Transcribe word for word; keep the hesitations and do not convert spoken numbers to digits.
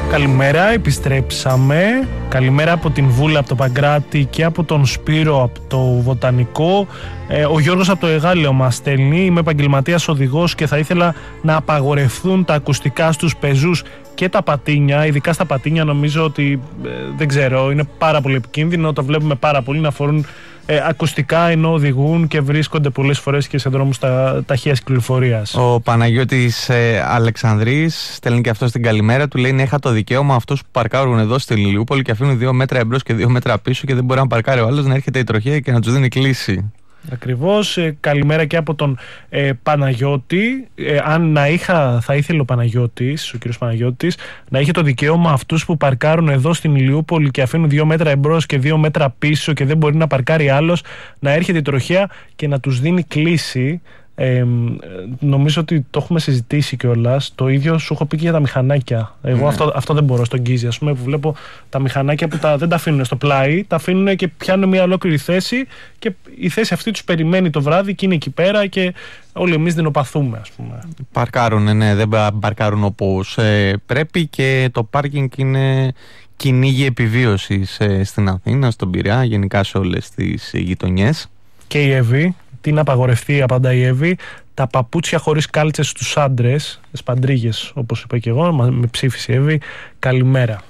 Καλημέρα, επιστρέψαμε. Καλημέρα από την Βούλα, από το Παγκράτη και από τον Σπύρο από το Βοτανικό. Ε, ο Γιώργος από το Εγάλεο μας στέλνει. Είμαι επαγγελματίας οδηγός και θα ήθελα να απαγορευτούν τα ακουστικά στους πεζούς και τα πατίνια. Ειδικά στα πατίνια νομίζω ότι ε, δεν ξέρω, είναι πάρα πολύ επικίνδυνο. Το βλέπουμε πάρα πολύ να φορούν ε, ακουστικά ενώ οδηγούν και βρίσκονται πολλές φορές και σε δρόμους τα, ταχείας κυκλοφορίας. Ο Παναγιώτης ε, Αλεξανδρής στέλνει και αυτό στην καλημέρα του. Λέει: είχα το δικαίωμα αυτούς που παρκάρουν εδώ στη Λιλιούπολη και αφήνουν δύο μέτρα εμπρός και δύο μέτρα πίσω και δεν μπορεί να παρκάρει ο άλλος, να έρχεται η τροχέα και να τους δίνει κλίση. Ακριβώς, ε, καλημέρα και από τον ε, Παναγιώτη. ε, Αν να είχα, θα ήθελε ο Παναγιώτης, ο κύριος Παναγιώτης, να είχε το δικαίωμα αυτούς που παρκάρουν εδώ στην Ηλιούπολη και αφήνουν δύο μέτρα εμπρός και δύο μέτρα πίσω και δεν μπορεί να παρκάρει άλλος, να έρχεται η τροχέα και να τους δίνει κλίση. Ε, νομίζω ότι το έχουμε συζητήσει κιόλας. Το ίδιο σου έχω πει και για τα μηχανάκια. Εγώ mm. αυτό, αυτό δεν μπορώ στον Γκίζι, ας πούμε, που βλέπω τα μηχανάκια που τα, δεν τα αφήνουν στο πλάι, τα αφήνουν και πιάνουν μια ολόκληρη θέση και η θέση αυτή τους περιμένει το βράδυ και είναι εκεί πέρα και όλοι εμείς δεινοπαθούμε, ας πούμε. Παρκάρουν, ναι, δεν παρκάρουν όπως ε, πρέπει και το πάρκινγκ είναι κυνήγι επιβίωσης ε, στην Αθήνα, στον Πειραιά, γενικά σε όλες τις γειτονιές. Και η Εύη. Τι να απαγορευτεί, απαντά η Εύη, τα παπούτσια χωρίς κάλτσες στους άντρες, σπαντρίγες όπως είπα και εγώ, με ψήφισε η Εύη. Καλημέρα.